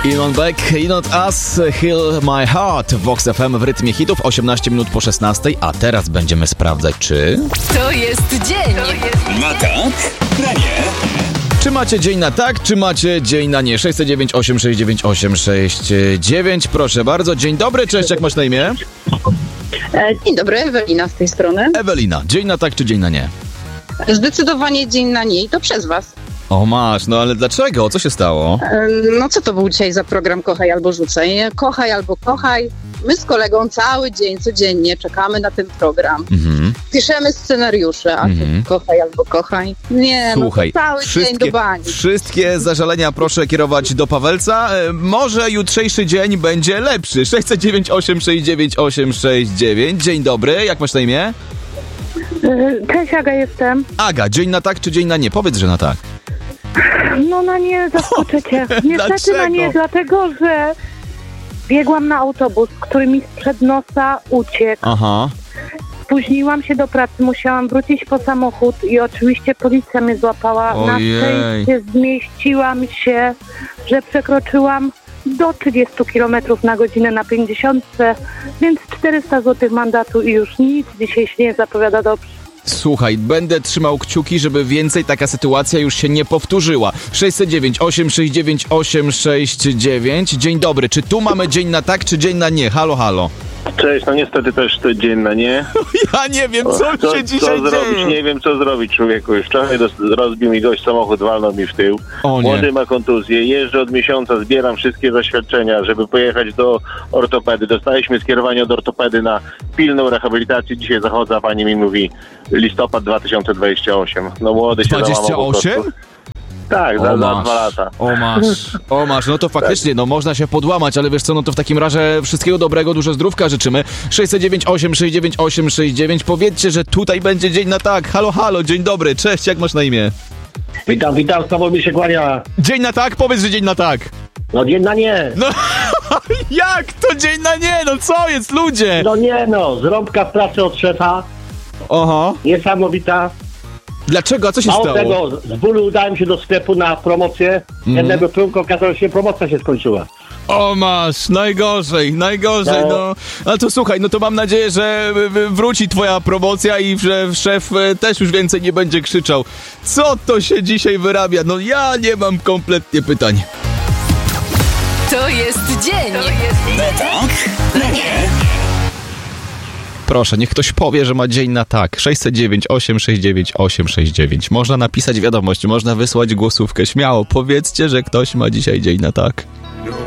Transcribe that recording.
Elon Beck, Not Us, Heal My Heart. Vox FM w rytmie hitów, 18 minut po 16, a teraz będziemy sprawdzać, czy... To jest dzień. Na tak, na nie. Czy macie dzień na tak, czy macie dzień na nie? 609 869 869. Proszę bardzo, dzień dobry, cześć, jak masz na imię? Dzień dobry, Ewelina z tej strony. Ewelina, dzień na tak, czy dzień na nie? Zdecydowanie dzień na nie i to przez was. O masz, no ale dlaczego? Co się stało? No co to był dzisiaj za program Kochaj albo Rzucaj? Kochaj albo kochaj. My z kolegą cały dzień, codziennie czekamy na ten program. Piszemy scenariusze, a ty kochaj albo kochaj. Nie, Słuchaj, no to cały dzień do bani. Wszystkie zażalenia proszę kierować do Pawelca. Może jutrzejszy dzień będzie lepszy. 609 869 869. Dzień dobry, jak masz na imię? Cześć, Aga jestem. Aga, dzień na tak, czy dzień na nie? Powiedz, że na tak. No na nie, zaskoczę cię. Niestety Dlaczego? na nie, dlatego że biegłam na autobus, który mi sprzed nosa uciekł. Aha. Spóźniłam się do pracy, musiałam wrócić po samochód i oczywiście policja mnie złapała. Na Ojej. szczęście zmieściłam się, że przekroczyłam do 30 km na godzinę na 50, więc 400 zł mandatu i już nic dzisiaj się nie zapowiada dobrze. Słuchaj, będę trzymał kciuki, żeby więcej taka sytuacja już się nie powtórzyła. 609 869 869. Dzień dobry, czy tu mamy dzień na tak, czy dzień na nie? Halo, halo. Cześć, no niestety też to dzień na nie. Ja nie wiem, co się dzisiaj co zrobić? dzieje. Nie wiem, co zrobić, człowieku. Już wczoraj rozbił mi gość samochód, walnął mi w tył. O nie. Młody ma kontuzję, jeżdżę od miesiąca, zbieram wszystkie zaświadczenia, żeby pojechać do ortopedy. Dostaliśmy skierowanie od ortopedy na pilną rehabilitację. Dzisiaj zachodzę, a pani mi mówi listopad 2028. No młody się załamał po 28? prostu. Tak, za 2 lata. O masz, no to faktycznie, no można się podłamać, ale wiesz co, no to w takim razie wszystkiego dobrego, dużo zdrówka życzymy. 609 869 869, powiedzcie, że tutaj będzie dzień na tak. Halo, halo, dzień dobry, cześć, jak masz na imię? Witam, z tobą mi się kłania. Dzień na tak? Powiedz, że dzień na tak. No dzień na nie. No, jak to dzień na nie? No co jest, ludzie? No nie no, zrąbka w pracy od szefa. Oho. Niesamowita. Dlaczego? A co się Mało stało? tego, z bólu udałem się do sklepu na promocję. Jednego trunku okazało się, promocja się skończyła. O masz, najgorzej, no. Ale to słuchaj, no to mam nadzieję, że wróci twoja promocja i że szef też już więcej nie będzie krzyczał. Co to się dzisiaj wyrabia? No ja nie mam kompletnie pytań. To jest dzień. Na tak, na nie. Proszę, niech ktoś powie, że ma dzień na tak. 609 869 869. Można napisać wiadomość, można wysłać głosówkę. Śmiało, powiedzcie, że ktoś ma dzisiaj dzień na tak.